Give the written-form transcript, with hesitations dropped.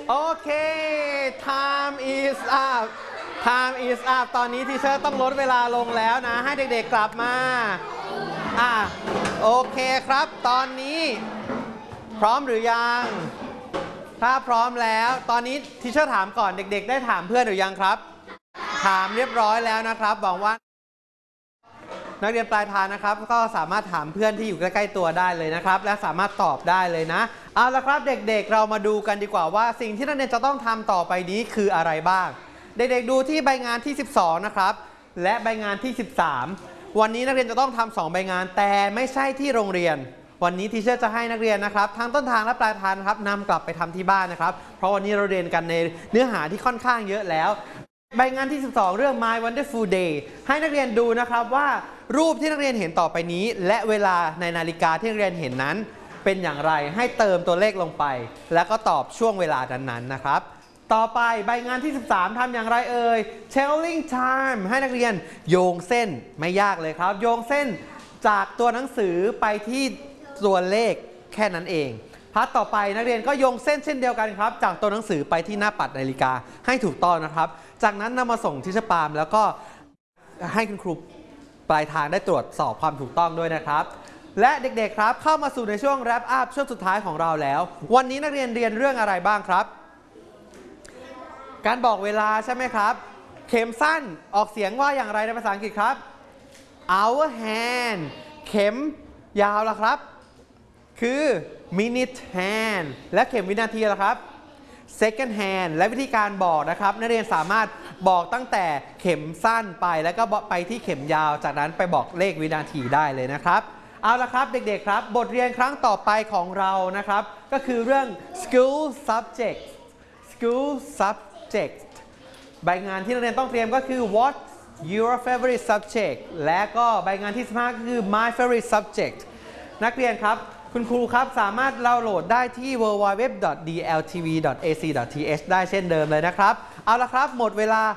โอเค time is up time is up ตอนนี้ทีเชอร์ต้องลดเวลาลงแล้วนะให้เด็กๆกลับมาโอเคครับตอนนี้พร้อมหรือยังถ้าพร้อมแล้วตอนนี้ทีเชอร์ถามก่อนเด็กๆได้ถามเพื่อนหรือยังครับถามเรียบร้อยแล้วนะครับหวังว่านักเรียนปลายทางนะครับก็สามารถถามเพื่อนที่อยู่ใกล้ๆตัวได้เลยนะครับและสามารถตอบได้เลยนะเอาละครับเด็กๆเรามาดูกันดีกว่าว่าสิ่งที่นักเรียนจะต้องทำต่อไปนี้คืออะไรบ้างเด็กๆดูที่ใบงานที่12นะครับและใบงานที่13วันนี้นักเรียนจะต้องทำ2ใบงานแต่ไม่ใช่ที่โรงเรียนวันนี้ทีเชอร์จะให้นักเรียนนะครับทั้งต้นทางและปลายทางครับนำกลับไปทำที่บ้านนะครับเพราะวันนี้เราเรียนกันในเนื้อหาที่ค่อนข้างเยอะแล้วใบงานที่12เรื่อง My Wonderful Day ให้นักเรียนดูนะครับว่ารูปที่นักเรียนเห็นต่อไปนี้และเวลาในนาฬิกาที่นักเรียนเห็นนั้นเป็นอย่างไรให้เติมตัวเลขลงไปแล้วก็ตอบช่วงเวลานั้นๆนะครับต่อไปใบงานที่13ทำอย่างไรเอ่ย Telling Time ให้นักเรียนโยงเส้นไม่ยากเลยครับโยงเส้นจากตัวหนังสือไปที่ตัวเลขแค่นั้นเองพาร์ทต่อไปนักเรียนก็โยงเส้นเช่นเดียวกันครับจากตัวหนังสือไปที่หน้าปัดนาฬิกาให้ถูกต้องนะครับจากนั้นนำมาส่งที่ทิชปาล์มแล้วก็ให้คุณครูปลายทางได้ตรวจสอบความถูกต้องด้วยนะครับและเด็กๆครับเข้ามาสู่ในช่วง wrap up ช่วงสุดท้ายของเราแล้ววันนี้นักเรียนเรียนเรื่องอะไรบ้างครับการบอกเวลาใช่ไหมครับเข็มสั้นออกเสียงว่าอย่างไรในภาษาอังกฤษครับ hour hand เข็มยาวล่ะครับคือ minute hand และเข็มวินาทีล่ะครับ second hand และวิธีการบอกนะครับนักเรียนสามารถบอกตั้งแต่เข็มสั้นไปแล้วก็ไปที่เข็มยาวจากนั้นไปบอกเลขวินาทีได้เลยนะครับเอาละครับเด็กๆครับบทเรียนครั้งต่อไปของเรานะครับก็คือเรื่อง school subject school subject ใบงานที่นักเรียนต้องเตรียมก็คือ what your favorite subject และก็ใบงานที่15ก็คือ my favorite subject นักเรียนครับคุณครูครับสามารถดาวน์โหลดได้ที่ www.dltv.ac.th ได้เช่นเดิมเลยนะครับเอาละครับหมดเวลา